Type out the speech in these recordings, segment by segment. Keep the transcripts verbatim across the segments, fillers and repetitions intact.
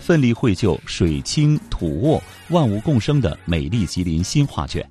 奋力绘就水清土沃、万物共生的美丽吉林新画卷。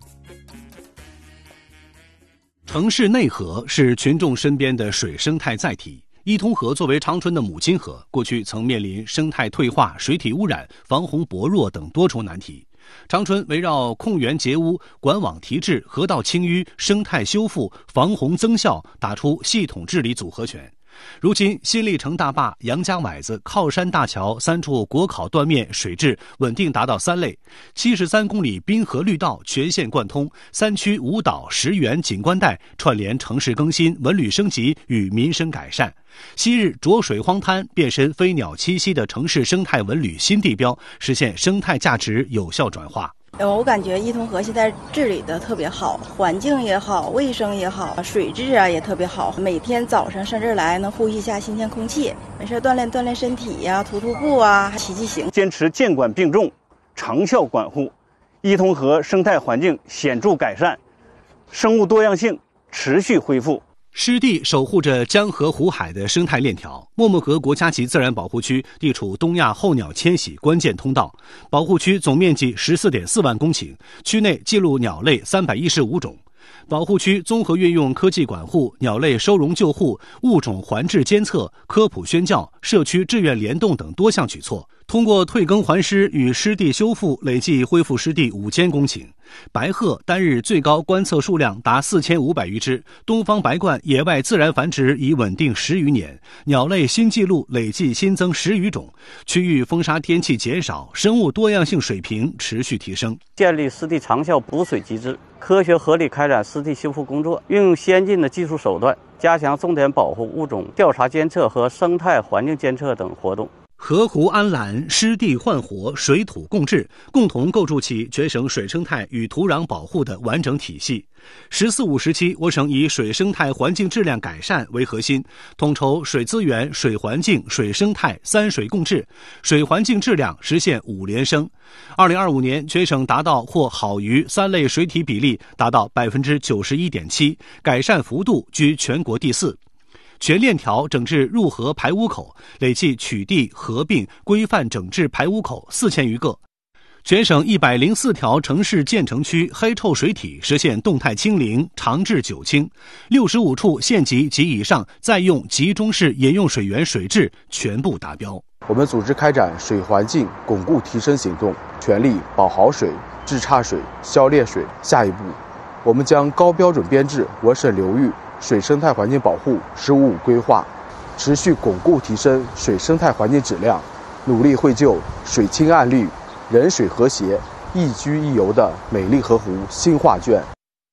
城市内河是群众身边的水生态载体。伊通河作为长春的母亲河，过去曾面临生态退化、水体污染、防洪薄弱等多重难题。长春围绕控源截污、管网提质、河道清淤、生态修复、防洪增效，打出系统治理组合拳。如今，新历城大坝、杨家崴子、靠山大桥三处国考断面水质稳定达到三类，七十三公里滨河绿道全线贯通，三区五岛十园景观带串联城市更新、文旅升级与民生改善。昔日浊水荒滩变身飞鸟栖息的城市生态文旅新地标，实现生态价值有效转化。 我感觉伊通河现在治理的特别好，环境也好，卫生也好，水质啊也特别好。每天早上上这儿来能呼吸一下新鲜空气，没事锻炼锻炼身体呀、啊，徒徒步啊，骑骑行。 坚持监管并重，长效管护，伊通河生态环境显著改善，生物多样性持续恢复。 湿地守护着江河湖海的生态链条。默默河国家级自然保护区地处东亚候鸟迁徙关键通道，保护区总面积 十四点四万公顷，区内记录鸟类三百一十五种。保护区综合运用科技管护、鸟类收容救护、物种环质监测、科普宣教、社区志愿联动等多项举措，通过退耕还湿与湿地修复，累计恢复湿地五千公顷。白鹤单日最高观测数量达四千五百余只，东方白鹳野外自然繁殖已稳定十余年，鸟类新纪录累计新增十余种，区域风沙天气减少，生物多样性水平持续提升。 建立湿地长效补水机制，科学合理开展湿地修复工作，运用先进的技术手段，加强重点保护物种调查监测和生态环境监测等活动。 河湖安澜，湿地焕活，水土共治，共同构筑起全省水生态与土壤保护的完整体系。十四五时期，我省以水生态环境质量改善为核心，统筹水资源、水环境、水生态三水共治，水环境质量实现五连升。二零二五年，全省达到或好于三类水体比例达到百分之九十一点七，改善幅度居全国第四。全链条整治入河排污口，累计取缔合并规范整治排污口四千余个。全省一百零四条城市建成区黑臭水体实现动态清零、长治久清，六十五处县级及以上在用集中式饮用水源水质全部达标。 我们组织开展水环境巩固提升行动，全力保好水、治差水、消劣水。下一步，我们将高标准编制我省流域水生态环境保护“十五五”规划，持续巩固提升水生态环境质量，努力绘就水清岸绿、人水和谐、宜居宜游的美丽河湖新画卷。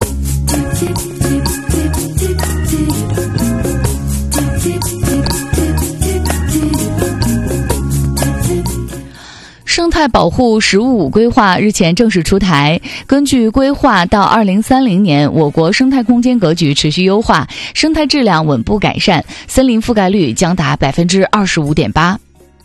生态保护“十五五”规划日前正式出台。根据规划，到二零三零年，我国生态空间格局持续优化，生态质量稳步改善，森林覆盖率将达百分之二十五点八。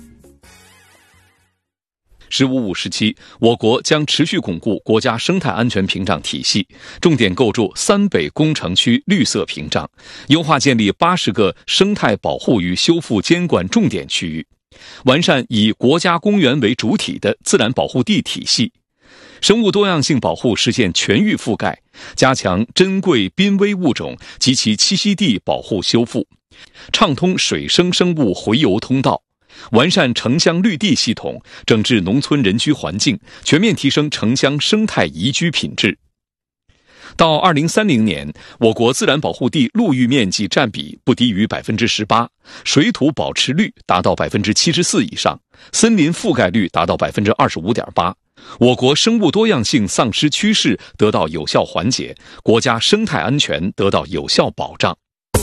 十五五时期，我国将持续巩固国家生态安全屏障体系，重点构筑三北工程区绿色屏障，优化建立八十个生态保护与修复监管重点区域，完善以国家公园为主体的自然保护地体系，生物多样性保护实现全域覆盖，加强珍贵濒危物种及其栖息地保护修复，畅通水生生物洄游通道，完善城乡绿地系统，整治农村人居环境，全面提升城乡生态宜居品质。到二零三零年，我国自然保护地陆域面积占比不低于百分之十八，水土保持率达到百分之七十四以上，森林覆盖率达到百分之二十五点八。我国生物多样性丧失趋势得到有效缓解，国家生态安全得到有效保障。